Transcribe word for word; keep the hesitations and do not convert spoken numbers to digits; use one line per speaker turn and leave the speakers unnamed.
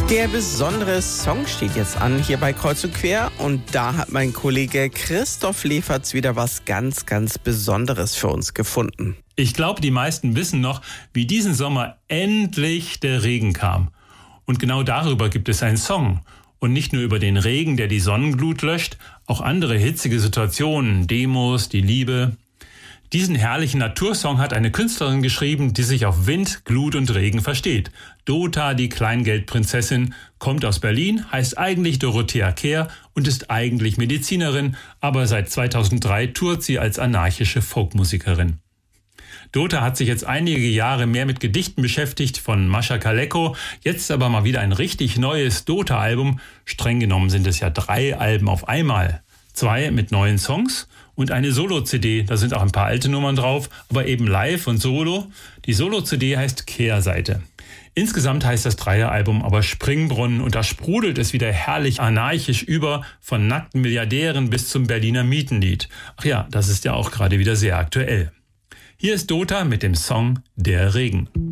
Der besondere Song steht jetzt an, hier bei Kreuz und Quer. Und da hat mein Kollege Christoph Leferz wieder was ganz, ganz Besonderes für uns gefunden.
Ich glaube, die meisten wissen noch, wie diesen Sommer endlich der Regen kam. Und genau darüber gibt es einen Song. Und nicht nur über den Regen, der die Sonnenglut löscht, auch andere hitzige Situationen, Demos, die Liebe. Diesen herrlichen Natursong hat eine Künstlerin geschrieben, die sich auf Wind, Glut und Regen versteht. Dota, die Kleingeldprinzessin, kommt aus Berlin, heißt eigentlich Dorothea Kehr und ist eigentlich Medizinerin, aber seit zweitausenddrei tourt sie als anarchische Folkmusikerin. Dota hat sich jetzt einige Jahre mehr mit Gedichten beschäftigt, von Mascha Kaleko, jetzt aber mal wieder ein richtig neues Dota-Album. Streng genommen sind es ja drei Alben auf einmal. Zwei mit neuen Songs und eine Solo-C D, da sind auch ein paar alte Nummern drauf, aber eben live und Solo. Die Solo-C D heißt Kehrseite. Insgesamt heißt das Dreieralbum aber Springbrunnen und da sprudelt es wieder herrlich anarchisch über, von nackten Milliardären bis zum Berliner Mietenlied. Ach ja, das ist ja auch gerade wieder sehr aktuell. Hier ist Dota mit dem Song Der Regen.